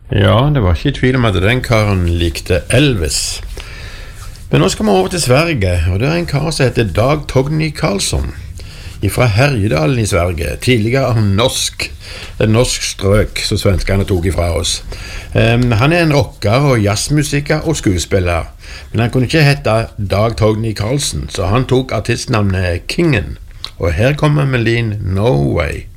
Ja, det var ikke i tvil om at den karen likte Elvis. Men nå skal vi over til Sverige, og det er en kar som heter Dag Torgny Karlsson fra Herjedalen i Sverige, tidligere norsk, et norsk strøk som svenskene tok ifra oss. Han er en rocker og jazzmusiker og skuespiller, men han kunne ikke hete Dag Torgny Karlsson, så han tok artistnavnet Kingen, og her kommer melodien No Way.